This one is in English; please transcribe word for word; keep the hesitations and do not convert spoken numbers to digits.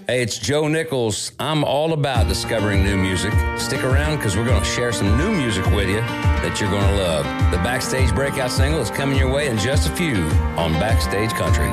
Hey, it's Joe Nichols. I'm all about discovering new music. Stick around because we're going to share some new music with you that you're going to love. The Backstage Breakout single is coming your way in just a few on Backstage Country.